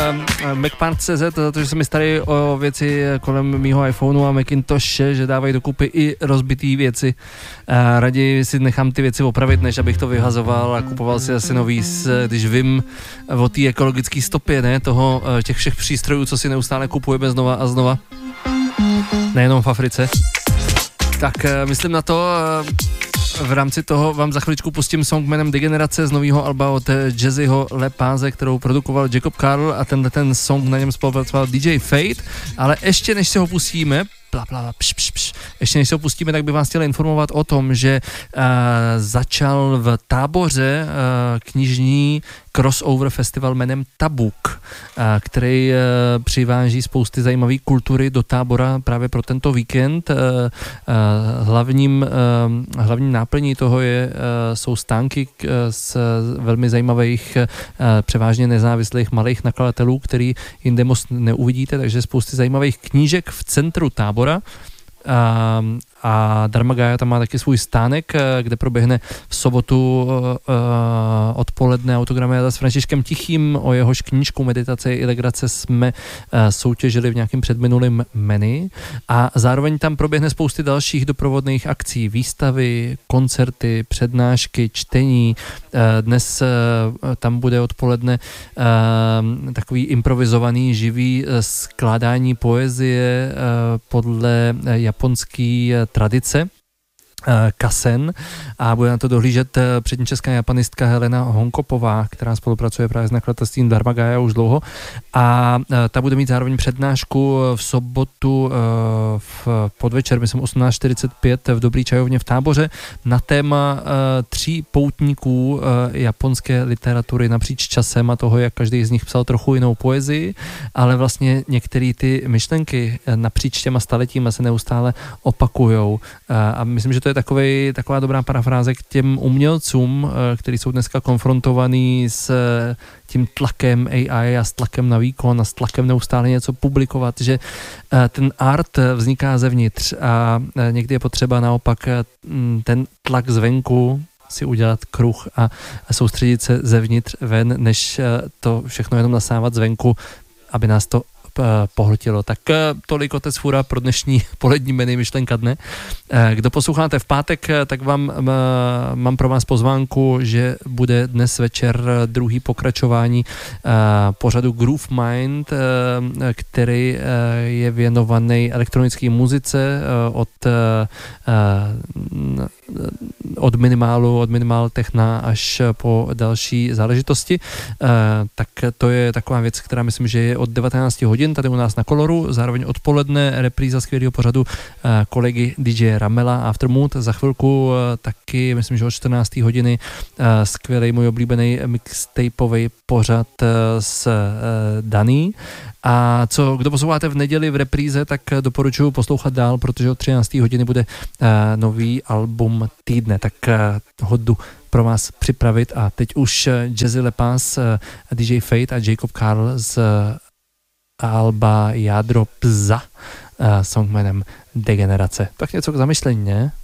MacParts.cz, protože se mi starají o věci kolem mýho iPhoneu a Macintoshe, že dávají dokupy i rozbitý věci. Raději si nechám ty věci opravit, než abych to vyhazoval a kupoval si asi nový, když vím o té ekologické stopě, ne, těch všech přístrojů, co si neustále kupujeme znova a znova. Nejenom v Africe. Tak myslím na to, v rámci toho vám za chviličku pustím song jménem Degenerace z nového alba od Jazzyho Lepáze, kterou produkoval Jacob Carl a ten song na něm spolupracoval DJ Fate, ale ještě než se ho pustíme, ještě než se opustíme, tak bych vás chtěl informovat o tom, že začal v Táboře knižní crossover festival jménem Tabuk, který přiváží spousty zajímavé kultury do Tábora právě pro tento víkend. Hlavní náplní toho jsou stánky z velmi zajímavých, převážně nezávislých malých nakladatelů, který jinde moc neuvidíte, takže spousty zajímavých knížek v centru Tábora. A Dharmagaya tam má taky svůj stánek, kde proběhne v sobotu odpoledne autogramiáda s Františkem Tichým, o jehož knížku Meditace i legrace jsme soutěžili v nějakým předminulým menu a zároveň tam proběhne spousty dalších doprovodných akcí, výstavy, koncerty, přednášky, čtení. Dnes tam bude odpoledne takový improvizovaný živý skládání poezie podle japonský tradice kasen a bude na to dohlížet přední česká japanistka Helena Honkopová, která spolupracuje právě s nakladatelstvím Dharmagaya už dlouho a ta bude mít zároveň přednášku v sobotu v podvečer, myslím 18:45 v Dobrý čajovně v Táboře na téma 3 poutníků japonské literatury napříč časem a toho, jak každý z nich psal trochu jinou poezii, ale vlastně některé ty myšlenky napříč těma staletíma se neustále opakujou a myslím, že to je taková dobrá parafráze k těm umělcům, kteří jsou dneska konfrontovaní s tím tlakem AI a s tlakem na výkon a s tlakem neustále něco publikovat, že ten art vzniká zevnitř a někdy je potřeba naopak ten tlak zvenku si udělat kruh a soustředit se zevnitř ven, než to všechno jenom nasávat zvenku, aby nás to pohltilo. Tak tolik otec Fura pro dnešní polední menu myšlenka dne. Kdo posloucháte v pátek, tak mám pro vás pozvánku, že bude dnes večer druhý pokračování pořadu Groove Mind, který je věnovaný elektronické muzice od minimál techna až po další záležitosti. Tak to je taková věc, která myslím, že je od 19 hodin tady u nás na Koloru, zároveň odpoledne repríza skvělého pořadu kolegy DJ Ramela Aftermood. Za chvilku taky, myslím, že od 14 hodiny skvělý můj oblíbený mixtapeový pořad s Daný. A kdo posloucháte v neděli v repríze, tak doporučuji poslouchat dál, protože od 13. hodiny bude nový album týdne, tak hodu pro vás připravit a teď už Jazzy Lepage, DJ Fate a Jacob Carl z alba Jádro Pza, song jménem Degenerace. Tak něco k zamyšlení, ne?